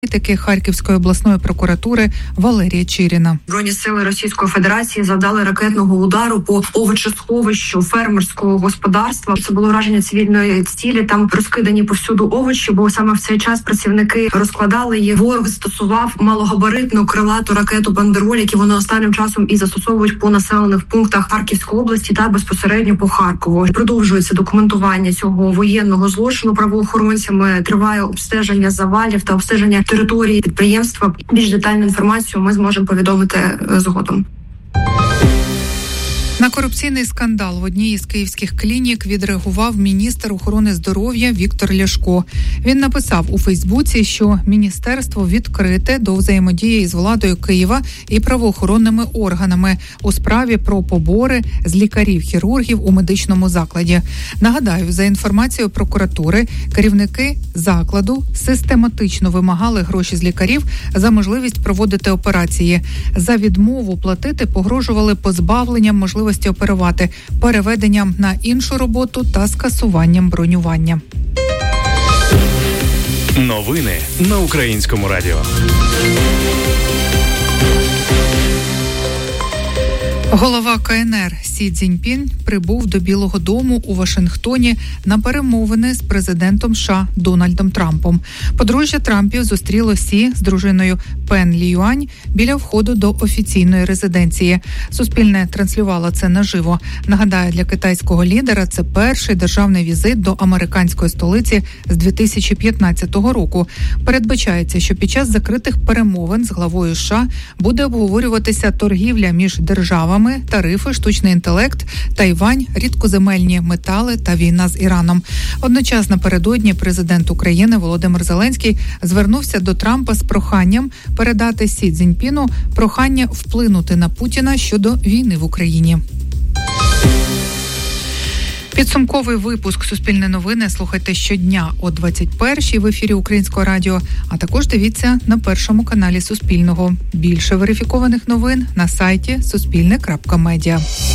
Харківської обласної прокуратури Валерія Чиріна. Збройні сили Російської Федерації завдали ракетного удару по овочесховищу фермерського господарства. Це було враження цивільної цілі. Там розкидані повсюду овочі, бо саме в цей час працівники розкладали їх. Ворог застосував малогабаритну крилату ракету «Бандероль», які вони останнім часом і застосовують по населених пунктах Харківської області та безпосередньо по Харкову. Продовжується документування цього воєнного злочину правоохоронцями. Триває обстеження завалів та обстеження території підприємства. Більш детальну інформацію ми зможемо повідомити згодом. На корупційний скандал в одній із київських клінік відреагував міністр охорони здоров'я Віктор Ляшко. Він написав у Фейсбуці, що міністерство відкрите до взаємодії з владою Києва і правоохоронними органами у справі про побори з лікарів-хірургів у медичному закладі. Нагадаю, за інформацією прокуратури, керівники закладу систематично вимагали гроші з лікарів за можливість проводити операції. За відмову платити погрожували позбавленням можливості оперувати, переведенням на іншу роботу та скасуванням бронювання. Новини на Українському радіо. Голова КНР Сі Цзіньпін прибув до Білого дому у Вашингтоні на перемовини з президентом США Дональдом Трампом. Подружжя Трампів зустріло Сі з дружиною Пен Ліюань біля входу до офіційної резиденції. Суспільне транслювало це наживо. Нагадаю, для китайського лідера це перший державний візит до американської столиці з 2015 року. Передбачається, що під час закритих перемовин з главою США буде обговорюватися торгівля між державами, тарифи, штучний інтелект, Тайвань, рідкоземельні метали та війна з Іраном. Одночасно напередодні президент України Володимир Зеленський звернувся до Трампа з проханням передати Сі Цзіньпіну прохання вплинути на Путіна щодо війни в Україні. Підсумковий випуск «Суспільне новини» слухайте щодня о 21-й в ефірі Українського радіо, а також дивіться на першому каналі Суспільного. Більше верифікованих новин на сайті suspilne.media.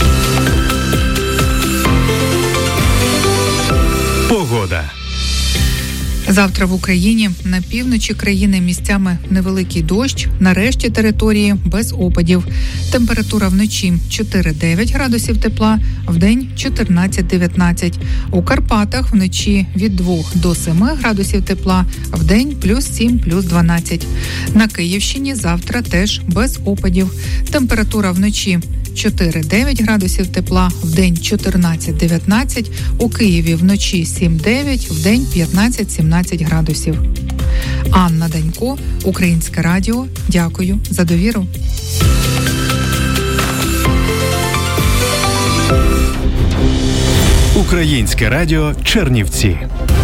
Погода. Завтра в Україні на півночі країни місцями невеликий дощ, на решті території без опадів. Температура вночі 4-9 градусів тепла, вдень 14-19. У Карпатах вночі від 2 до 7 градусів тепла, вдень плюс 7, плюс 12. На Київщині завтра теж без опадів. Температура вночі 4-9 градусів тепла, вдень 14-19, у Києві вночі 7-9, вдень 15-17 градусів. Анна Данько, Українське радіо. Дякую за довіру. Українське радіо Чернівці.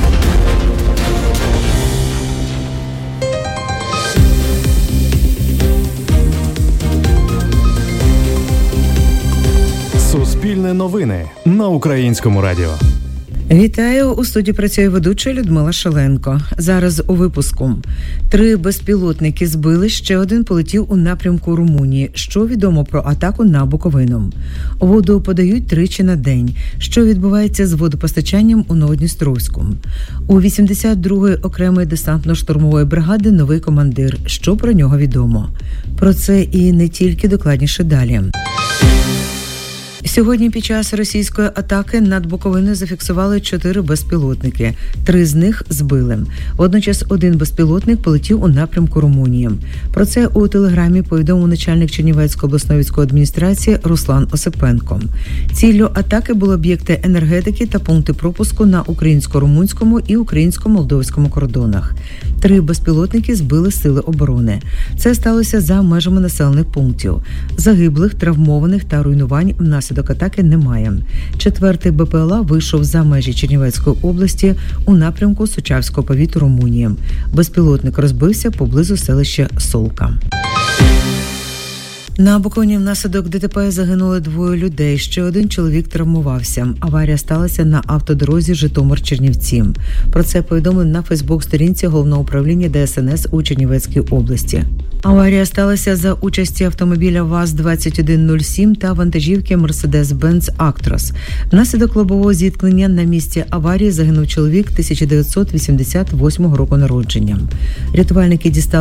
Суспільне новини на Українському радіо. Вітаю! У студії працює ведуча Людмила Шаленко. Зараз у випуску. 3 безпілотники збили, ще один полетів у напрямку Румунії. Що відомо про атаку на Буковину? Воду подають 3 на день. Що відбувається з водопостачанням у Новодністровську? У 82-ї окремої десантно-штурмової бригади новий командир. Що про нього відомо? Про це і не тільки, докладніше далі. Сьогодні під час російської атаки над Буковиною зафіксували 4 безпілотники. 3 з них збили. Водночас 1 безпілотник полетів у напрямку Румунії. Про це у телеграмі повідомив начальник Чернівецької обласної військової адміністрації Руслан Осипенко. Ціллю атаки були об'єкти енергетики та пункти пропуску на українсько-румунському і українсько-молдовському кордонах. 3 безпілотники збили сили оборони. Це сталося за межами населених пунктів. Загиблих, травмованих та руйнувань внаслідок атаки немає. 4-й БПЛА вийшов за межі Чернівецької області у напрямку Сучавського повіту Румунії. Безпілотник розбився поблизу селища Солка. На Буковині внаслідок ДТП загинули 2 людей, ще 1 чоловік травмувався. Аварія сталася на автодорозі Житомир-Чернівці. Про це повідомили на Фейсбук-сторінці Головного управління ДСНС у Чернівецькій області. Аварія сталася за участі автомобіля ВАЗ-2107 та вантажівки Mercedes-Benz Actros. Внаслідок лобового зіткнення на місці аварії загинув чоловік 1988 року народження. Рятувальники дістали